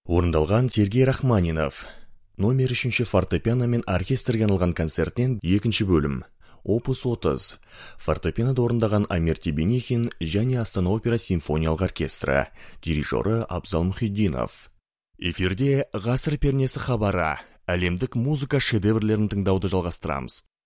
Орындалған Сергей Рахманинов. Номер 3 фортепиано мен оркестрге арналған концерттен 2 бөлім. Опус 30. Фортепианода орындаған Амир Тебенихин және Астана опера симфониялық оркестрі. Дирижері Абзал Мұхиддинов. Эфирде ғасыр пернесі хабары. Әлемдік музыка шедеврлерін тыңдауды жалғастырамыз.